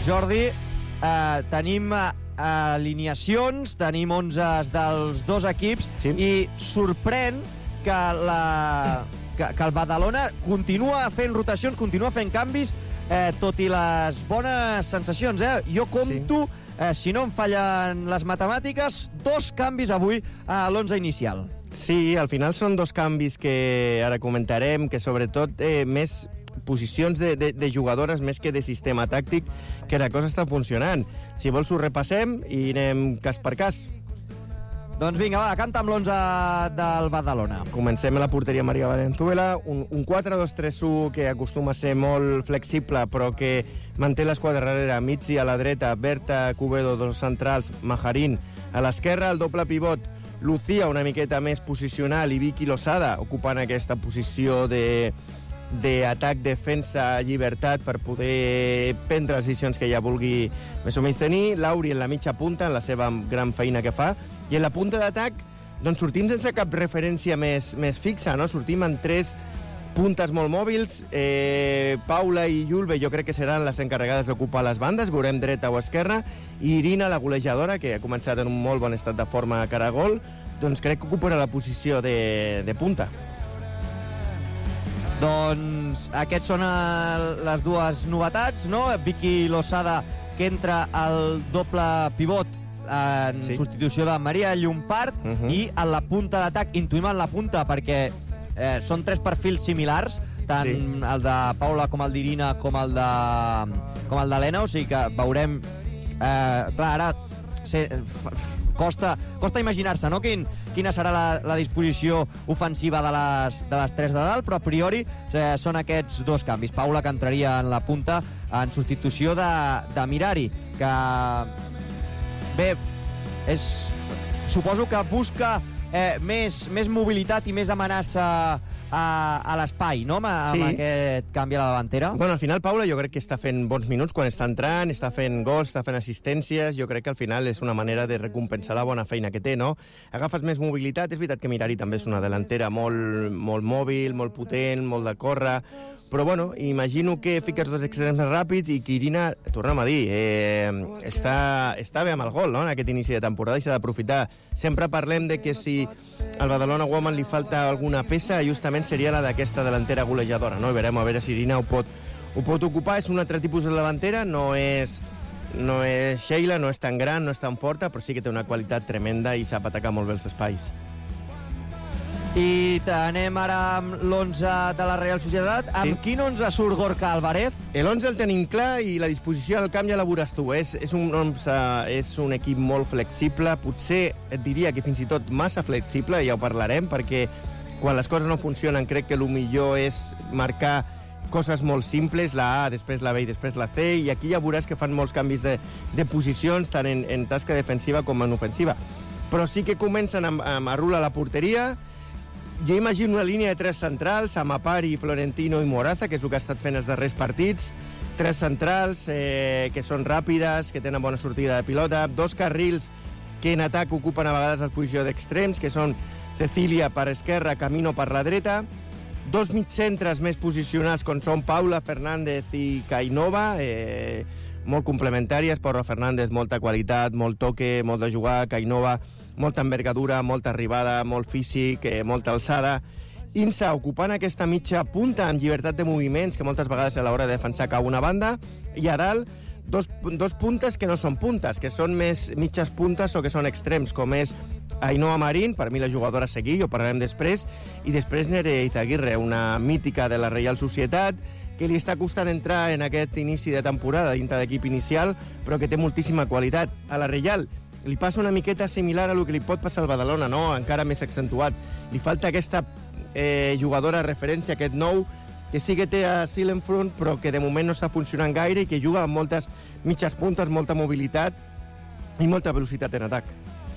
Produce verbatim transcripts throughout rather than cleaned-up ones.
Jordi, eh, tenim eh, alineacions, tenim onze dels dos equips, sí. I sorprèn que, la, que, que el Badalona continua fent rotacions, continua fent canvis, eh, tot i les bones sensacions. Eh? Jo compto, sí. eh, si no em fallen les matemàtiques, dos canvis avui a l'onze inicial. Sí, al final són dos canvis que ara comentarem, que sobretot eh, més posicions de, de, de jugadores més que de sistema tàctic, que la cosa està funcionant. Si vols ho repassem i anem cas per cas. Doncs vinga, va, canta amb l'onze del Badalona. Comencem a la porteria Maria Valenzuela, un, un quatre dos tres u que acostuma a ser molt flexible, però que manté l'esquadra darrere, Mitzi a la dreta, Berta Cubedo, dos centrals, Majarín a l'esquerra, el doble pivot, Lucía una miqueta més posicional i Vicky Losada ocupant aquesta posició de d'atac, defensa, llibertat per poder prendre les decisions que ella vulgui més o menys tenir. Lauri en la mitja punta, en la seva gran feina que fa, i en la punta d'atac doncs sortim sense cap referència més, més fixa, no? Sortim en tres puntes molt mòbils. eh, Paula i Julve jo crec que seran les encarregades d'ocupar les bandes, veurem dreta o esquerra, i Irina, la golejadora, que ha començat en un molt bon estat de forma cara a gol, doncs crec que ocuparà la posició de, de punta. Doncs aquests són el, les dues novetats, no? Vicky Losada, que entra al doble pivot en sí. substitució de Maria Llompart, uh -huh. i a la punta d'atac, intuïm en la punta, perquè eh, són tres perfils similars, tant sí. el de Paula com el d'Irina com el de com el d'Helena, o sigui que veurem eh, clar, ara se, costa, costa imaginar-se, no?, Quin, quina serà la, la disposició ofensiva de les, de les tres de dalt, però a priori eh, són aquests dos canvis. Paula, que entraria en la punta en substitució de, de Mirari, que bé, és, suposo que busca eh, més, més mobilitat i més amenaça a, a l'espai, no?, amb, sí. amb aquest canvi a la davantera. Bueno, al final Paula jo crec que està fent bons minuts quan està entrant, està fent gols, està fent assistències. Jo crec que al final és una manera de recompensar la bona feina que té, no? Agafes més mobilitat. És veritat que Mirari també és una delantera molt, molt mòbil, molt potent, molt de córrer, però bueno, imagino que fiques dos extrems més ràpid i que Irina, tornem a dir, eh, està, està bé amb el gol, no?, en aquest inici de temporada, i s'ha d'aprofitar. Sempre parlem de que si al Badalona Woman li falta alguna peça, justament seria la d'aquesta delantera golejadora, no? I verem a veure si Irina ho pot, ho pot ocupar. És un altre tipus de davantera, no és, no és Sheila, no és tan gran, no és tan forta, però sí que té una qualitat tremenda i sap atacar molt bé els espais. I anem ara amb l'onze de la Real Societat. Sí. Amb quin onze surt Gorka Álvarez? L'onze el tenim clar i la disposició del camp ja la veuràs tu. És, és, un, és un equip molt flexible, potser et diria que fins i tot massa flexible, ja ho parlarem, perquè quan les coses no funcionen crec que el millor és marcar coses molt simples, la A, després la B i després la C, i aquí ja veuràs que fan molts canvis de, de posicions, tant en, en tasca defensiva com en ofensiva. Però sí que comencen amb, amb Arrula a la porteria. Jo imagino una línia de tres centrals, Amapari, Florentino i Moraza, que és el que ha estat fent els darrers partits. Tres centrals eh, que són ràpides, que tenen bona sortida de pilota. Dos carrils que en atac ocupen a vegades la posició d'extrems, que són Cecília per esquerra, Camino per la dreta. Dos mitcentres més posicionats, com són Paula Fernández i Cainova, eh, molt complementàries. Paula Fernández, molta qualitat, molt toque, molt de jugar. Cainova, molta envergadura, molta arribada, molt físic, eh, molta alçada. Insa ocupant aquesta mitja punta amb llibertat de moviments, que moltes vegades a l'hora de defensar cau una banda, i a dalt dos, dos puntes que no són puntes, que són més mitges puntes o que són extrems, com és Ainhoa Marín, per mi la jugadora a seguir, ho parlarem després, i després Nerea Izaguirre, una mítica de la Reial Societat, que li està costant entrar en aquest inici de temporada dintre d'equip inicial, però que té moltíssima qualitat. A la Reial li passa una miqueta similar a el que li pot passar al Badalona, no? Encara més accentuat. Li falta aquesta eh, jugadora referència, aquest nou, que sí que té a Silenfront, però que de moment no està funcionant gaire i que juga amb moltes mitges puntes, molta mobilitat i molta velocitat en atac.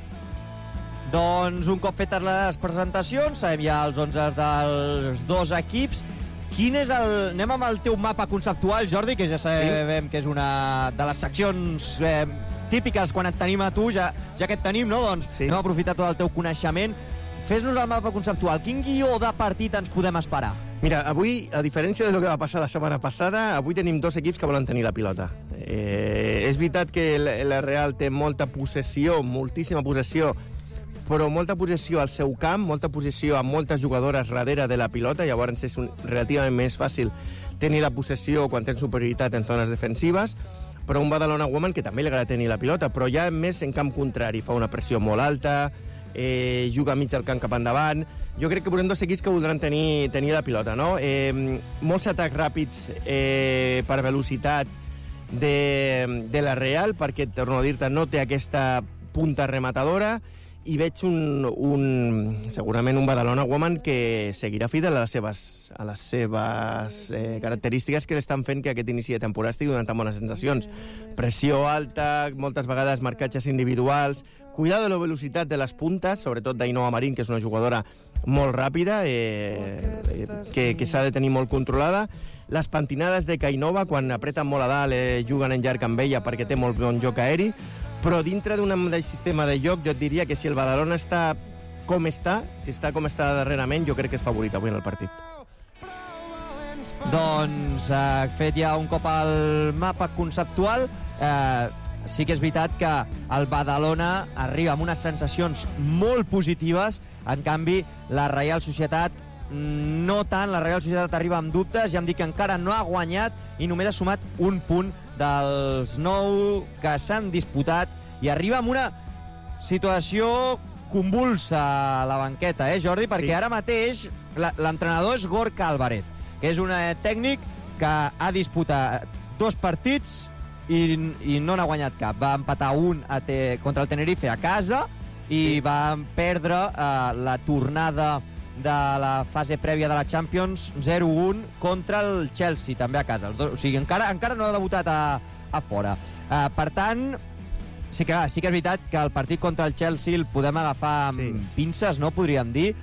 Doncs un cop fetes les presentacions, sabem ja els onze dels dos equips. Quin és el... Anem amb el teu mapa conceptual, Jordi, que ja sabem sí. que és una de les seccions eh, típiques quan et tenim a tu, ja, ja que et tenim, no? Doncs sí. anem a aprofitar tot el teu coneixement. Fes-nos el mapa conceptual. Quin guió de partit ens podem esperar? Mira, avui, a diferència del que va passar la setmana passada, avui tenim dos equips que volen tenir la pilota. Eh, és veritat que la, la Real té molta possessió, moltíssima possessió, però molta possessió al seu camp, molta possessió amb moltes jugadores darrere de la pilota, llavors és un, relativament més fàcil tenir la possessió quan tens superioritat en zones defensives, però un Badalona Woman que també li agrada tenir la pilota, però ja més en camp contrari, fa una pressió molt alta, eh, juga mig del camp cap endavant. Jo crec que veurem dos equips que voldran tenir, tenir la pilota, no? Eh, molts atacs ràpids eh, per velocitat de, de la Real, perquè, torno a dir-te, no té aquesta punta rematadora, i veig un, un, segurament un Badalona Woman que seguirà fidel a les seves, a les seves eh, característiques que l'estan fent que aquest inici de temporada estigui donant tan bones sensacions. Pressió alta, moltes vegades marcatges individuals, cuidado de la velocitat de les puntes, sobretot d'Ainoa Marín, que és una jugadora molt ràpida, eh, que, que s'ha de tenir molt controlada. Les pentinades de Cainova, quan apreten molt a dalt, eh, juguen en llarg amb ella perquè té molt bon joc aeri, però dintre d'un mateix sistema de joc jo et diria que si el Badalona està com està, si està com està darrerament, jo crec que és favorit avui en el partit. Doncs, eh, fet ja un cop al mapa conceptual, eh, sí que és veritat que el Badalona arriba amb unes sensacions molt positives, en canvi la Reial Societat no tant, la Reial Societat arriba amb dubtes, ja em dic que encara no ha guanyat i només ha sumat un punt dels nou que s'han disputat i arriba amb una situació convulsa a la banqueta, eh, Jordi? Perquè sí. Ara mateix l'entrenador és Gorka Álvarez, que és un tècnic que ha disputat dos partits i, i no n'ha guanyat cap. Va empatar un a te, contra el Tenerife a casa i sí. va perdre eh, la tornada de la fase prèvia de la Champions zero un contra el Chelsea, també a casa. O sigui, encara, encara no ha debutat a, a fora. Uh, per tant, sí que, sí que és veritat que el partit contra el Chelsea el podem agafar amb sí. pinces, no podríem dir,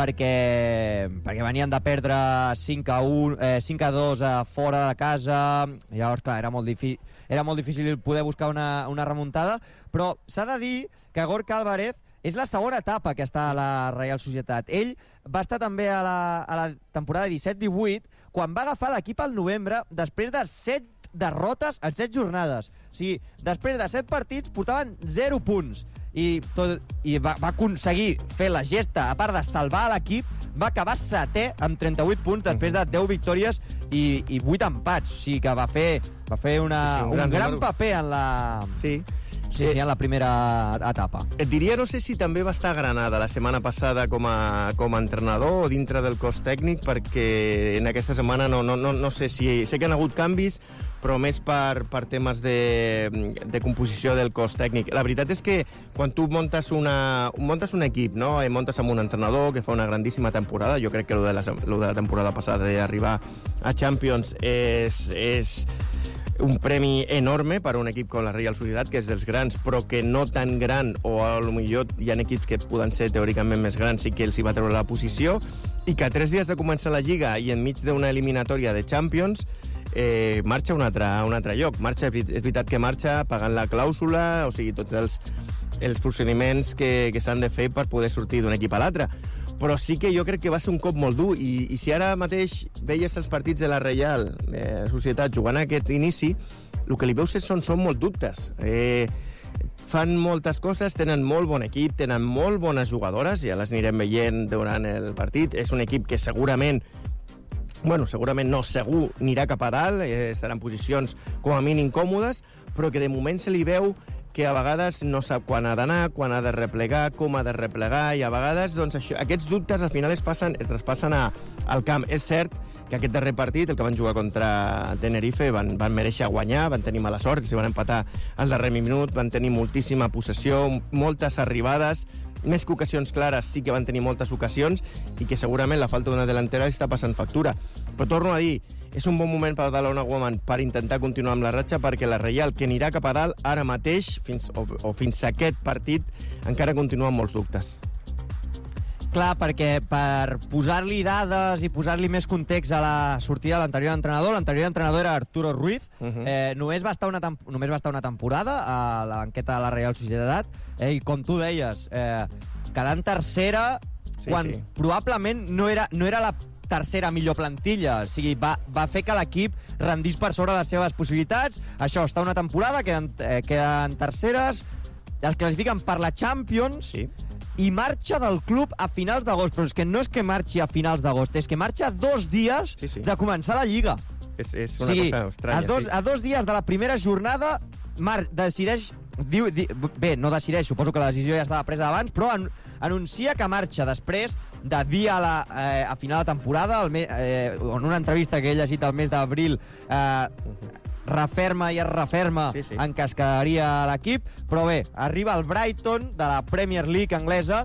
perquè, perquè venien de perdre cinc a un, eh, cinc a dos a fora de casa. Llavors, clar, era molt difícil, era molt difícil poder buscar una, una remuntada, però s'ha de dir que Gorka Álvarez és la segona etapa que està a la Reial Societat. Ell va estar també a la, a la temporada disset divuit, quan va agafar l'equip al novembre, després de set derrotes en set jornades. O sigui, després de set partits portaven zero punts. I, tot, i va, va aconseguir fer la gesta, a part de salvar l'equip, va acabar setè amb trenta-vuit punts després de deu victòries i, i vuit empats. O sigui que va fer, va fer una, sí, sí, un, gran, un gran paper en la... Sí. Sí, sí, en la primera etapa. Et diria, no sé si també va estar a Granada la setmana passada com a, com a entrenador o dintre del cos tècnic, perquè en aquesta setmana no, no, no, no sé si... Sé que han hagut canvis, però més per, per temes de, de composició del cos tècnic. La veritat és que quan tu montes, una, montes un equip, no? I montes amb un entrenador que fa una grandíssima temporada, jo crec que el de la, el de la temporada passada d'arribar a Champions és... és un premi enorme per a un equip com la Reial Societat, que és dels grans, però que no tan gran, o a lo millor hi ha equips que poden ser teòricament més grans, sí que els hi va treure la posició, i que a tres dies de començar la Lliga i enmig d'una eliminatòria de Champions eh, marxa a un altre, a un altre lloc. Marxa, és veritat que marxa pagant la clàusula, o sigui, tots els, els procediments que, que s'han de fer per poder sortir d'un equip a l'altre. Però sí que jo crec que va ser un cop molt dur, i, i si ara mateix veies els partits de la Reial eh, Societat jugant a aquest inici, el que li veus són, són molt dubtes. Eh, fan moltes coses, tenen molt bon equip, tenen molt bones jugadores, ja les anirem veient durant el partit. És un equip que segurament, bueno, segurament no, segur anirà cap a dalt, eh, estarà en posicions com a mínim còmodes, però que de moment se li veu que a vegades no sap quan ha d'anar, quan ha de replegar, com ha de replegar, i a vegades doncs, això, aquests dubtes al final es, passen, es traspassen a, al camp. És cert que aquest darrer partit, el que van jugar contra Tenerife, van, van mereixer guanyar, van tenir mala sort, s'hi van empatar al darrer minut, van tenir moltíssima possessió, moltes arribades, més que ocasions clares, sí que van tenir moltes ocasions, i que segurament la falta d'una delantera està passant factura. Però torno a dir, és un bon moment per Badalona Woman per intentar continuar amb la ratxa, perquè la Reial, que anirà cap a dalt ara mateix, fins, o, o fins a aquest partit, encara continua amb molts dubtes. Clar, perquè per posar-li dades i posar-li més context a la sortida de l'anterior entrenador, l'anterior entrenador era Arturo Ruiz, uh-huh. eh, només, va estar una només va estar una temporada a la banqueta de la Reial Societat, eh, i com tu deies, eh, quedant tercera, sí, quan sí. probablement no era, no era la tercera millor plantilla. O sigui, va, va fer que l'equip rendís per sobre les seves possibilitats. Això, està una temporada, queden, eh, queden terceres, es classifiquen per la Champions, sí, i marxa del club a finals d'agost. Però és que no és que marxi a finals d'agost, és que marxa dos dies sí, sí. de començar la Lliga. És, és una sí, cosa estranya, a dos, sí. A dos dies de la primera jornada, Mar decideix... Diu, di, bé, no decideix, suposo que la decisió ja estava presa abans, però an, anuncia que marxa després de dir a, la, eh, a final de temporada, el me, eh, en una entrevista que he llegit el mes d'abril, eh, referma i es referma sí, sí. en què es quedaria l'equip, però bé, arriba el Brighton de la Premier League anglesa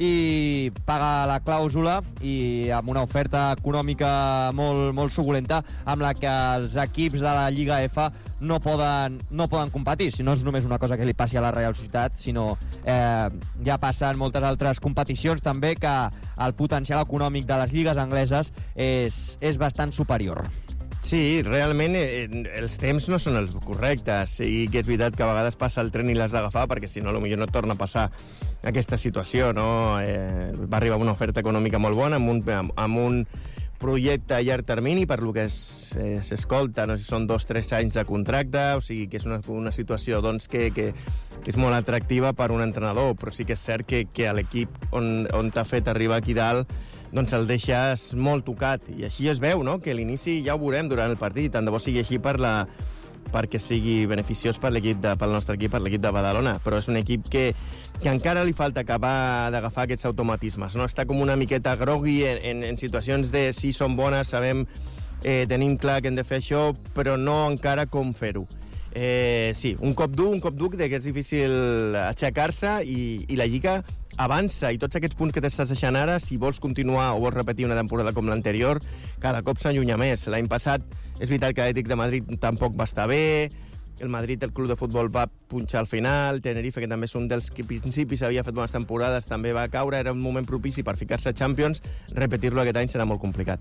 i paga la clàusula i amb una oferta econòmica molt, molt suculenta amb la que els equips de la Lliga F no poden, no poden competir. Si no és només una cosa que li passi a la Real Societat, sinó eh, ja passen moltes altres competicions també que el potencial econòmic de les lligues angleses és, és bastant superior. Sí, realment eh, els temps no són els correctes i que és veritat que a vegades passa el tren i l'has d'agafar perquè si no potser no torna a passar aquesta situació, no? Eh, va arribar una oferta econòmica molt bona amb un, amb, amb un projecte a llarg termini per lo que s'escolta, no sé si són dos o tres anys de contracte, o sigui que és una, una situació doncs, que, que, que és molt atractiva per un entrenador, però sí que és cert que, que l'equip on, on t'ha fet arribar aquí dalt doncs el deixes molt tocat, i així es veu, no? Que l'inici ja ho veurem durant el partit, tant de bo sigui així per la, perquè sigui beneficiós per l'equip de, pel nostre equip, per l'equip de Badalona, però és un equip que, que encara li falta acabar d'agafar aquests automatismes, no? Està com una miqueta grogui en, en, en situacions de si són bones, sabem, eh, tenim clar que hem de fer això, però no encara com fer-ho. Eh, sí, un cop dur, un cop dur, que és difícil aixecar-se i, i la Lliga avança, i tots aquests punts que t'estàs deixant ara, si vols continuar o vols repetir una temporada com l'anterior, cada cop s'allunya més. L'any passat és veritat que l'Atlètic de Madrid tampoc va estar bé, el Madrid, el club de futbol, va punxar al final, Tenerife, que també és un dels que principis havia fet bones temporades, també va caure, era un moment propici per ficar-se a Champions, repetir-lo aquest any serà molt complicat.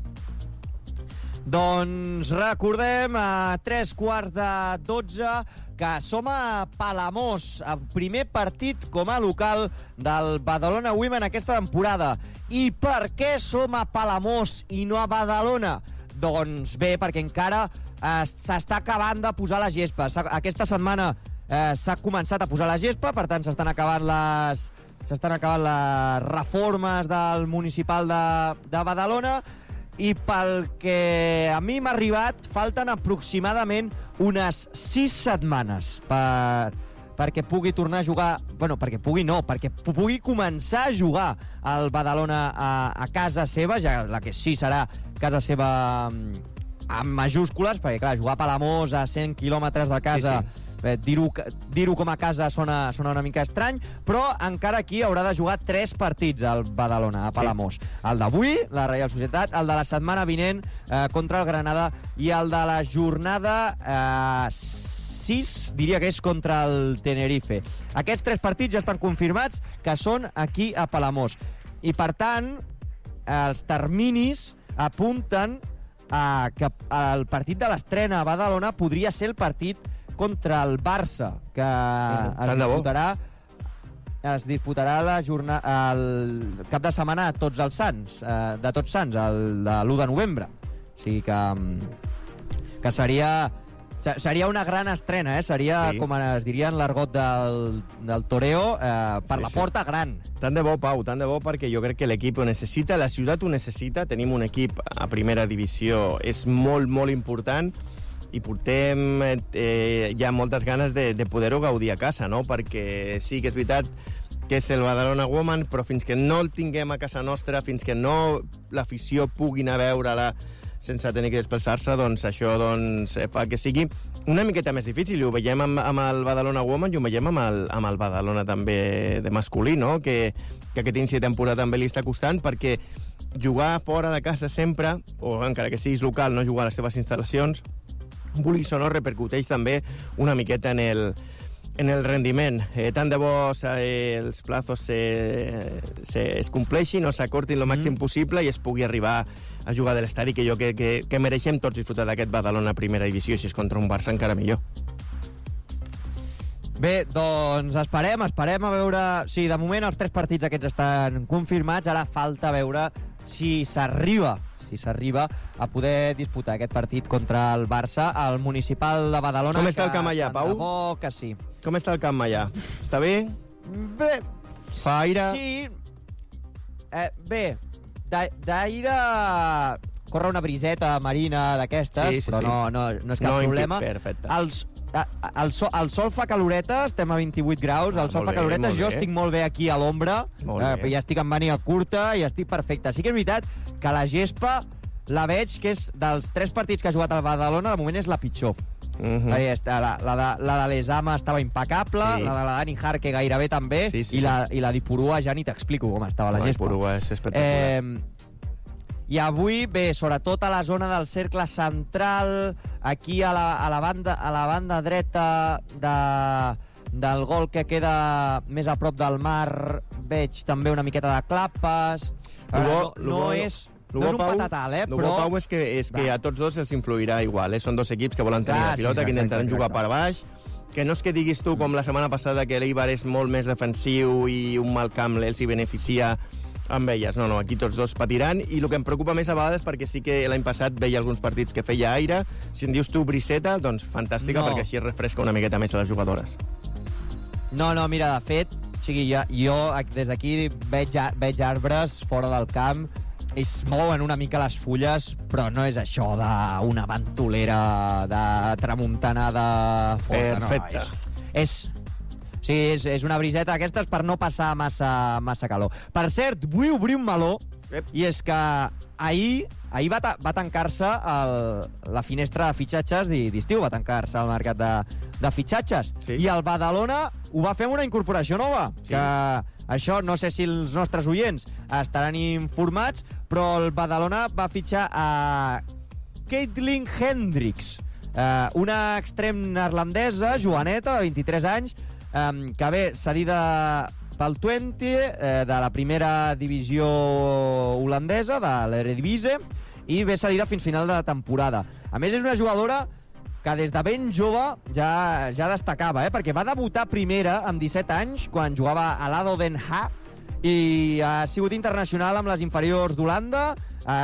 Doncs recordem a tres quarts de dotze que som a Palamós, el primer partit com a local del Badalona Women aquesta temporada. I per què som a Palamós i no a Badalona? Doncs bé, perquè encara eh, s'està acabant de posar la gespa. Aquesta setmana eh, s'ha començat a posar la gespa, per tant s'estan acabant les s'estan acabant les reformes del municipal de, de Badalona, i pel que a mi m'ha arribat, falten aproximadament unes sis setmanes per, perquè pugui tornar a jugar... Bueno, perquè pugui no, perquè pugui començar a jugar el Badalona a, a casa seva, ja la que sí serà casa seva amb majúscules, perquè clar, jugar a Palamós a cent quilòmetres de casa... Sí, sí. Eh, dir-ho dir-ho com a casa sona, sona una mica estrany, però encara aquí haurà de jugar tres partits al Badalona, a Palamós. Sí. El d'avui, la Real Societat, el de la setmana vinent eh, contra el Granada i el de la jornada eh, sis, diria que és contra el Tenerife. Aquests tres partits ja estan confirmats que són aquí a Palamós. I, per tant, els terminis apunten a que el partit de l'estrena a Badalona podria ser el partit contra el Barça, que es disputarà, es disputarà la jornada, el cap de setmana de Tots els Sants, eh, de Tots Sants, el de l'u de novembre. O sigui que, que seria, seria una gran estrena, eh? Seria, sí, com es diria en l'argot del, del toreo, eh, per sí, la porta sí. gran. Tant de bo, Pau, tant de bo, perquè jo crec que l'equip ho necessita, la ciutat ho necessita, tenim un equip a primera divisió, és molt, molt important, i portem eh, ja moltes ganes de, de poder-ho gaudir a casa, no? Perquè sí que és veritat que és el Badalona Woman, però fins que no el tinguem a casa nostra, fins que no l'afició pugui anar a veure-la sense tenir que desplaçar-se, doncs això doncs, fa que sigui una miqueta més difícil. I ho veiem amb, amb el Badalona Woman i ho veiem amb el, amb el Badalona també de masculí, no? Que, que aquest inici de temporada també li està costant, perquè jugar fora de casa sempre, o encara que siguis local, no jugar a les teves instal·lacions, vulguis o no, repercuteix també una miqueta en el, en el rendiment. Eh, tant de bo eh, els plazos se, se, es compleixin o s'acortin el màxim mm. possible i es pugui arribar a jugar de l'estadi, que jo que, que, que mereixem tots disfrutar d'aquest Badalona primera divisió, si és contra un Barça encara millor. Bé, doncs esperem, esperem a veure... Sí, de moment els tres partits aquests estan confirmats, ara falta veure si s'arriba, si s'arriba a poder disputar aquest partit contra el Barça al Municipal de Badalona. Com està el camp allà, Pau? Bo que sí. Com està el camp allà? Està bé? Bé. Fa aire? Sí. Eh, bé, d'aire... Corre una briseta marina d'aquestes, sí, sí, però sí. No, no, no és cap no problema. Perfecte. Els, el, sol, el sol fa caloreta, estem a vint-i-vuit graus, ah, el sol fa caloreta, jo estic molt bé aquí a l'ombra, eh, ja estic amb màniga curta i estic perfecte. Sí que és veritat que la gespa la veig que és dels tres partits que ha jugat al Badalona, de moment és la pitjor. Uh-huh. La, la, de, la de l'Esama estava impecable, sí. La de la Dani Jarque gairebé també, sí, sí, i, la, sí. I la d'Ipurua ja ni t'explico com estava la gespa. Ipurua és espectacular. Eh, I avui, bé, sobretot a la zona del cercle central, aquí a la, a la, banda, a la banda dreta de, del gol que queda més a prop del mar, veig també una miqueta de clapes. Bo, no, no bo, és... No és un patatal, eh? El però... bo, Pau, és que, és que a tots dos els influirà igual, eh? Són dos equips que volen tenir ah, la pilota, sí, que intentaran jugar per baix, que no és que diguis tu, com la setmana passada, que l'Eibar és molt més defensiu i un mal camp els hi beneficia amb elles. No, no, aquí tots dos patiran, i el que em preocupa més a vegades, perquè sí que l'any passat veia alguns partits que feia aire, si en dius tu briseta, doncs fantàstica, no. Perquè així es refresca una miqueta més a les jugadores. No, no, mira, de fet, o sigui, jo, jo des d'aquí veig, veig arbres fora del camp, es mouen una mica les fulles, però no és això d'una ventolera de tramuntanada forta. Perfecte. No, és... és Sí, és, és una briseta d'aquestes per no passar massa, massa calor. Per cert, vull obrir un meló, Ep. I és que ahir, ahir va, ta, va tancar-se la finestra de fitxatges d'estiu, va tancar-se el mercat de, de fitxatges. Sí. I el Badalona ho va fer amb una incorporació nova, sí. Que això no sé si els nostres oients estaran informats, però el Badalona va fitxar a Caitlin Hendricks, eh, una extrem neerlandesa, joveneta, de vint-i-tres anys, Um, que ve cedida pel Twente, eh, de la primera divisió holandesa, de l'Eredivisie, i ve cedida fins final de temporada. A més, és una jugadora que des de ben jove ja, ja destacava, eh, perquè va debutar primera amb disset anys, quan jugava a l'Ado Den Haag, i ha sigut internacional amb les inferiors d'Holanda,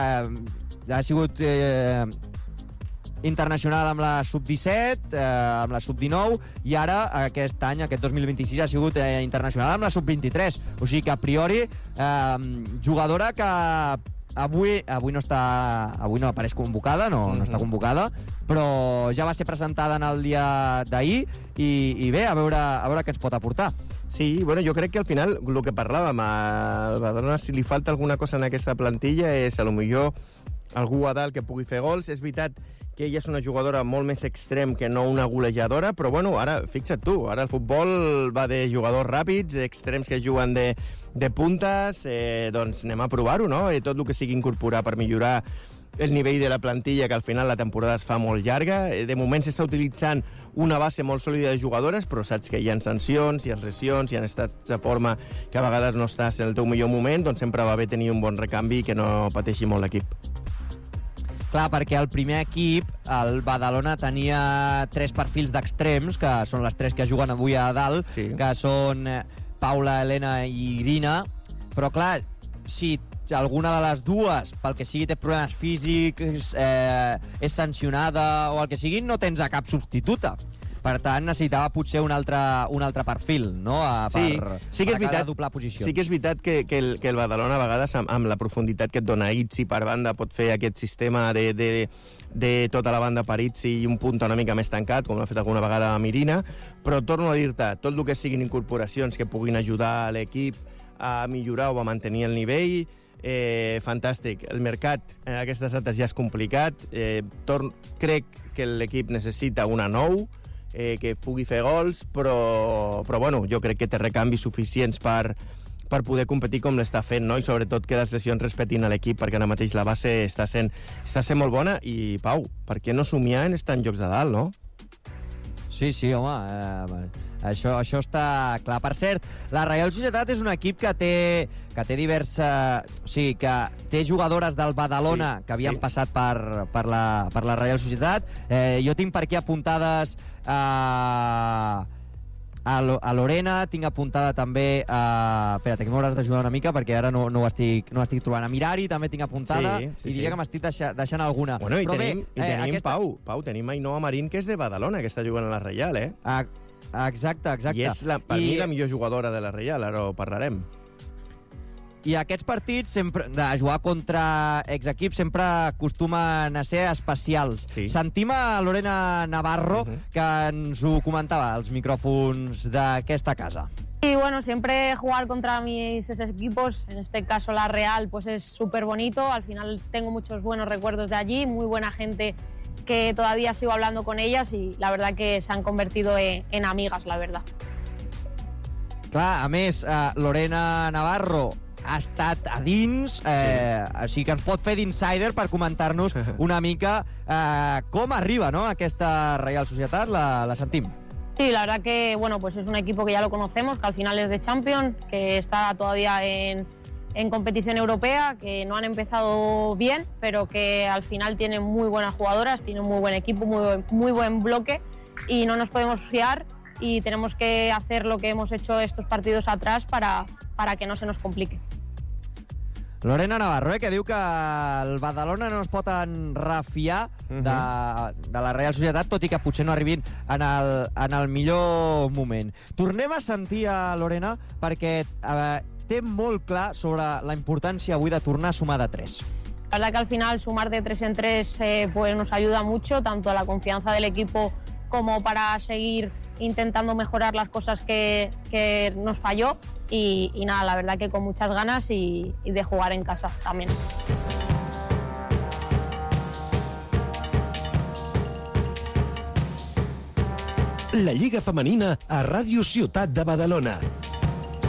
eh, ha sigut... Eh, internacional amb la sub disset, eh, amb la sub dinou, i ara, aquest any, aquest dos mil vint-i-sis, ha sigut eh, internacional amb la sub vint-i-tres. O sigui que, a priori, eh, jugadora que avui, avui no està, avui no apareix convocada, no, mm-hmm. no està convocada, però ja va ser presentada en el dia d'ahir, i, i bé, a veure, a veure què ens pot aportar. Sí, bueno, jo crec que al final, el que parlàvem, al Badalona, si li falta alguna cosa en aquesta plantilla, és a lo millor algú a dalt que pugui fer gols. És veritat que ella és una jugadora molt més extrem que no una golejadora, però bueno, ara, fixa't tu, ara el futbol va de jugadors ràpids, extrems que juguen de, de puntes, eh, doncs anem a provar-ho, no? I tot el que sigui incorporar per millorar el nivell de la plantilla, que al final la temporada es fa molt llarga. De moment s'està utilitzant una base molt sòlida de jugadores, però saps que hi ha sancions, hi ha lesions, hi ha estats de forma que a vegades no estàs en el teu millor moment, doncs sempre va bé tenir un bon recanvi i que no pateixi molt l'equip. Clar, perquè el primer equip, el Badalona, tenia tres perfils d'extrems, que són les tres que juguen avui a dalt, sí. Que són Paula, Helena i Irina, però clar, si alguna de les dues, pel que sigui, té problemes físics, eh, és sancionada o el que sigui, no tens a cap substituta. Per tant, necessitava potser un altre, un altre perfil, no? A, sí, per, sí que és per veritat, doblar posicions. Sí que és veritat que, que, el, que el Badalona, a vegades, amb, amb la profunditat que et dona Itzi per banda, pot fer aquest sistema de, de, de tota la banda per Itzi i un punt una mica més tancat, com l'ha fet alguna vegada a Irina, però torno a dir-te, tot el que siguin incorporacions que puguin ajudar a l'equip a millorar o a mantenir el nivell, eh, fantàstic. El mercat en aquestes dates ja és complicat, eh, torn, crec que l'equip necessita una nou, Eh, que pugui fer gols, però, però bueno, jo crec que té recanvis suficients per, per poder competir com l'està fent, no? I sobretot que les lesions respetin a l'equip, perquè ara mateix la base està sent, està sent molt bona. I, Pau, per què no somiar en estar en jocs de dalt, no? Sí, sí, home, eh, això, això està clar. Per cert, la Reial Societat és un equip que té, que té diversa... O sigui, que té jugadores del Badalona, sí, que havien sí. passat per, per, la, per la Reial Societat. Eh, jo tinc per aquí apuntades a, a, Lo, a Lorena, tinc apuntada també a... Espera't, que m'hauràs d'ajudar una mica perquè ara no, no, ho estic, no ho estic trobant. A Mirari també tinc apuntada sí, sí, i diria sí. que m'estic deixa, deixant alguna. Bueno, i Però tenim, bé, i tenim eh, aquesta... Pau, Pau, tenim Ainhoa Marín, que és de Badalona, que està jugant a la Reial, eh? Ah, exacte, exacte. I és, la, per I... mi, la millor jugadora de la Reial, ara ho parlarem. I aquests partits sempre, de jugar contra exequips sempre acostumen a ser especials. Sí. Sentim a Lorena Navarro, uh-huh. que ens ho comentava als micròfons d'aquesta casa. Y bueno, siempre jugar contra mis equipos, en este caso la Real, pues es súper bonito. Al final tengo muchos buenos recuerdos de allí, muy buena gente que todavía sigo hablando con ellas y la verdad que se han convertido en, en amigas, la verdad. Clar, a més, uh, Lorena Navarro ha estat a dins, eh, sí. Així que ens pot fer d'insider per comentar-nos una mica eh, com arriba, no?, aquesta Reial Societat. La, la sentim. Sí, la verdad que bueno, pues es un equipo que ya lo conocemos, que al final es de Champions, que está todavía en, en competición europea, que no han empezado bien, pero que al final tienen muy buenas jugadoras, tienen muy buen equipo, muy buen, muy buen bloque y no nos podemos fiar y tenemos que hacer lo que hemos hecho estos partidos atrás para, para que no se nos complique. Lorena Navarro, eh, que diu que el Badalona no es pot enrefiar uh-huh. de, de la Real Societat, tot i que potser no arribin en el, en el millor moment. Tornem a sentir a Lorena perquè eh, té molt clar sobre la importància avui de tornar a sumar de tres. La verdad que al final sumar de tres en tres eh, pues nos ayuda mucho, tanto a la confianza del equipo como para seguir intentando mejorar las cosas que, que nos falló y, y nada, la verdad que con muchas ganas y, y de jugar en casa también. La Lliga Femenina a Ràdio Ciutat de Badalona.